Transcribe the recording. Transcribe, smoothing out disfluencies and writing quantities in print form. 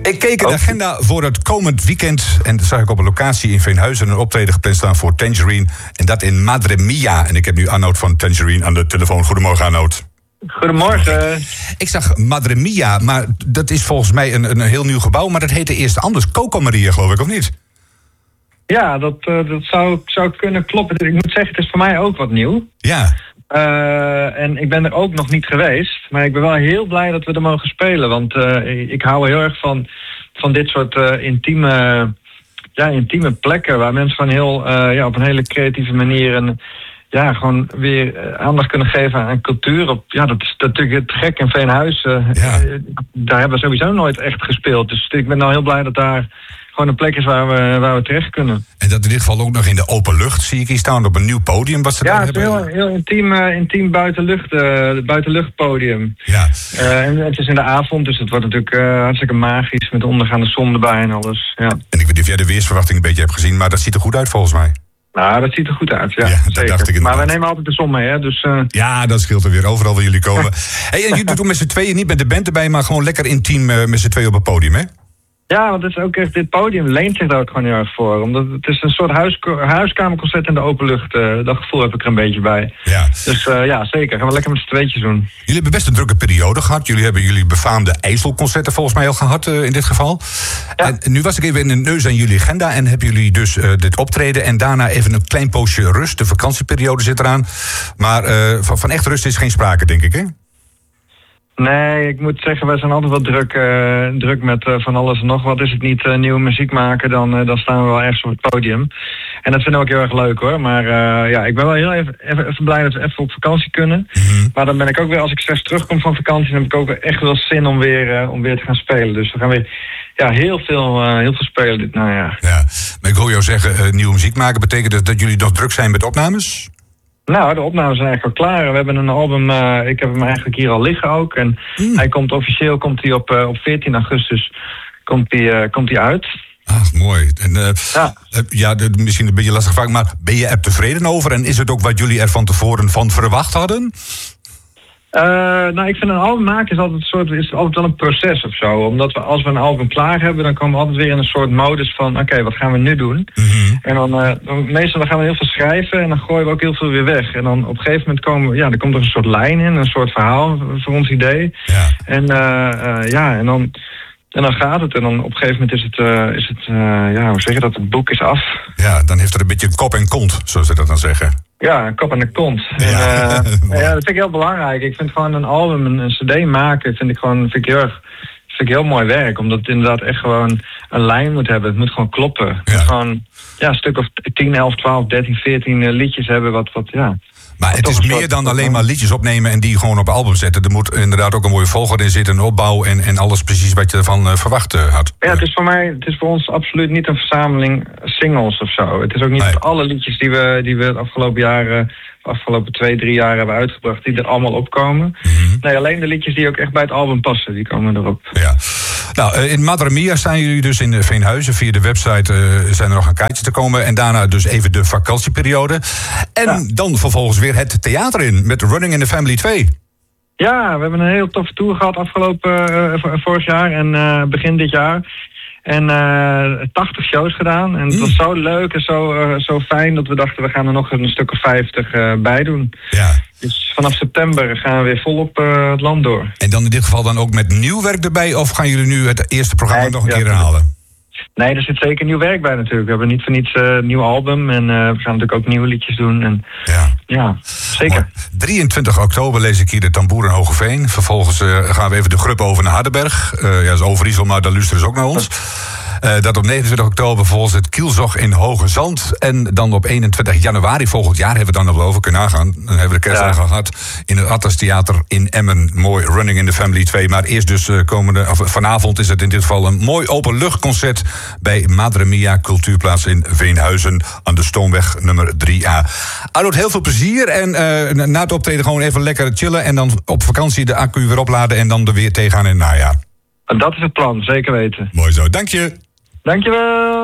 Ik keek in de agenda voor het komend weekend. En dan zag ik op een locatie in Veenhuizen een optreden gepland staan voor Tangerine. En dat in Madre Mia. En ik heb nu Arnoud van Tangerine aan de telefoon. Goedemorgen, Arnoud. Goedemorgen. Ik zag Madre Mia, maar dat is volgens mij een heel nieuw gebouw. Maar dat heette eerst anders. Coco Maria, geloof ik, of niet? Ja, dat zou kunnen kloppen. Ik moet zeggen, het is voor mij ook wat nieuw. Ja. En ik ben er ook nog niet geweest. Maar ik ben wel heel blij dat we er mogen spelen. Want ik hou heel erg van dit soort intieme plekken. Waar mensen gewoon heel op een hele creatieve manier gewoon weer aandacht kunnen geven aan cultuur. Dat is natuurlijk het gek in Veenhuizen. Daar hebben we sowieso nooit echt gespeeld. Dus ik ben nou heel blij dat daar gewoon een plek is waar we terecht kunnen. En dat in dit geval ook nog in de open lucht, zie ik hier staan, op een nieuw podium. Wat ze daar hebben. Het is een heel intiem buitenluchtpodium. Ja. En het is in de avond, dus het wordt natuurlijk hartstikke magisch met de ondergaande zon erbij en alles. Ja. En ik weet niet of jij de weersverwachting een beetje hebt gezien, maar dat ziet er goed uit volgens mij. Nou, dat ziet er goed uit, ja dat dacht ik. Maar wij nemen altijd de zon mee, hè. Dus, ja, dat scheelt er weer. Overal waar jullie komen. En jullie doen met z'n tweeën, niet met de band erbij, maar gewoon lekker intiem met z'n tweeën op het podium, hè? Ja, want het is ook echt, dit podium leent zich daar ook gewoon heel erg voor. Omdat het is een soort huiskamerconcert in de open lucht. Dat gevoel heb ik er een beetje bij. Ja. Dus zeker. Gaan we lekker met z'n tweetjes doen. Jullie hebben best een drukke periode gehad. Jullie hebben jullie befaamde IJsselconcerten volgens mij al gehad in dit geval. Ja. En nu was ik even in de neus aan jullie agenda en hebben jullie dus dit optreden. En daarna even een klein poosje rust. De vakantieperiode zit eraan. Maar van echt rust is geen sprake, denk ik, hè? Nee, ik moet zeggen, wij zijn altijd wel druk met van alles en nog wat. Is het niet nieuwe muziek maken, dan staan we wel ergens op het podium. En dat vinden we ook heel erg leuk, hoor. Maar ik ben wel heel even blij dat we even op vakantie kunnen. Mm-hmm. Maar dan ben ik ook weer, als ik straks terugkom van vakantie, dan heb ik ook echt wel zin om weer te gaan spelen. Dus we gaan weer heel veel spelen dit najaar. Ja, maar ik hoor jou zeggen, nieuwe muziek maken, betekent dat jullie nog druk zijn met opnames? Nou, de opnames zijn eigenlijk al klaar. We hebben een album, ik heb hem eigenlijk hier al liggen ook. En hij komt officieel op 14 augustus komt hij uit. Ah, mooi. En, misschien een beetje lastig vraag, maar ben je er tevreden over? En is het ook wat jullie er van tevoren van verwacht hadden? Ik vind een album maken is altijd wel een proces of zo. Omdat als we een album klaar hebben, dan komen we altijd weer in een soort modus van oké, wat gaan we nu doen? Mm-hmm. En dan meestal gaan we heel veel schrijven en dan gooien we ook heel veel weer weg. En dan op een gegeven moment er komt er een soort lijn in, een soort verhaal voor ons idee. Ja. En dan gaat het. En dan op een gegeven moment is het hoe zeg je dat? Het boek is af. Ja, dan heeft er een beetje kop en kont, zoals ze dat dan zeggen. Ja, een kop en een kont. Ja. En, dat vind ik heel belangrijk. Ik vind gewoon een album, een cd maken, vind ik heel mooi werk. Omdat het inderdaad echt gewoon een lijn moet hebben. Het moet gewoon kloppen. Het moet gewoon een stuk of 10, 11, 12, 13, 14 liedjes hebben wat. Maar het is meer dan alleen maar liedjes opnemen en die gewoon op album zetten. Er moet inderdaad ook een mooie volgorde in zitten, een opbouw en alles precies wat je ervan verwacht had. Ja, het is voor ons absoluut niet een verzameling singles of zo. Het is ook niet alle liedjes die we het afgelopen 2-3 jaar hebben uitgebracht, die er allemaal opkomen. Mm-hmm. Nee, alleen de liedjes die ook echt bij het album passen, die komen erop. Ja. Nou, in Madre Mia staan jullie dus in Veenhuizen. Via de website zijn er nog een kaartje te komen. En daarna dus even de vakantieperiode. En dan vervolgens weer het theater in met Running in the Family 2. Ja, we hebben een heel toffe tour gehad vorig jaar en begin dit jaar. En 80 shows gedaan. En het was zo leuk en zo fijn dat we dachten, we gaan er nog een stuk of 50 bij doen. Ja. Dus vanaf september gaan we weer volop het land door. En dan in dit geval dan ook met nieuw werk erbij? Of gaan jullie nu het eerste programma nog een keer herhalen? Nee, er zit zeker nieuw werk bij natuurlijk. We hebben niet voor niets een nieuw album. En we gaan natuurlijk ook nieuwe liedjes doen. En, ja, zeker. Maar 23 oktober lees ik hier de Tamboer in Hoogeveen. Vervolgens gaan we even de Grup over naar Hardenberg. Dat is Overijssel, maar daar luisteren ze ook naar ons. Dat op 29 oktober volgens het Kielzog in Hoge Zand. En dan op 21 januari volgend jaar hebben we dan nog over kunnen nagaan. Dan hebben we de kerstdagen gehad in het Atlas Theater in Emmen. Mooi Running in the Family 2. Maar eerst dus vanavond is het in dit geval een mooi openluchtconcert bij Madre Mia Cultuurplaats in Veenhuizen aan de Stoomweg nummer 3A. Arnoud, heel veel plezier en na het optreden gewoon even lekker chillen en dan op vakantie de accu weer opladen en dan er weer tegenaan in het najaar. Dat is het plan, zeker weten. Mooi zo, dank je. Dankjewel.